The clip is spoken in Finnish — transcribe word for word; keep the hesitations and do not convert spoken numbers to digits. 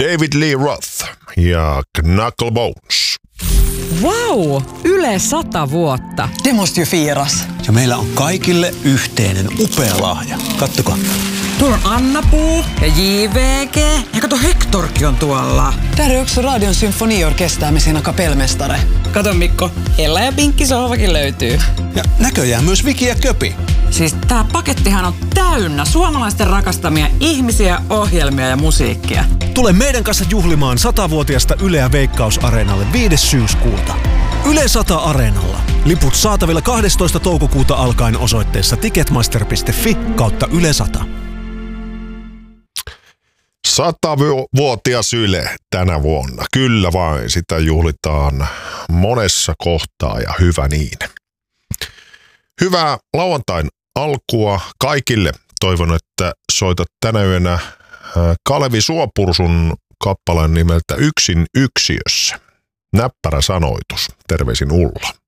David Lee Roth ja Knucklebones. Wow, Yle sata vuotta. Det måste ju firas. Ja meillä on kaikille yhteinen upea lahja. Kattokaa. Tuolla on Anna-Puu ja J V G. Ja kato, Hectorkin on tuolla. Där är också Radion symfoniorkester med sina kapellmästare. Kato Mikko, Ella ja Pinkki sohvakin löytyy. Ja näköjään myös Viki ja Köpi. Siis tää pakettihan on täynnä suomalaisten rakastamia ihmisiä, ohjelmia ja musiikkia. Tule meidän kanssa juhlimaan satavuotiasta Yleä Veikkaus-areenalle viides syyskuuta. Yle sata Areenalla. Liput saatavilla kahdestoista toukokuuta alkaen osoitteessa ticketmaster piste fi kautta Yle sata. Satavuotias Yle tänä vuonna. Kyllä vain, sitä juhlitaan monessa kohtaa ja hyvä niin. Hyvää lauantain alkua kaikille. Toivon, että soitat tänä yönä Kalevi Suopursun kappaleen nimeltä Yksin yksiössä. Näppärä sanoitus. Terveisin Ulla.